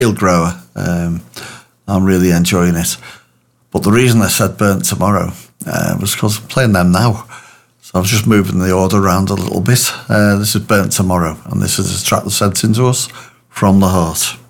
field grower. I'm really enjoying it. But the reason I said Burnt Tomorrow was because I'm playing them now. So I was just moving the order around a little bit. This is Burnt Tomorrow, and this is a track that's sent into us from the heart.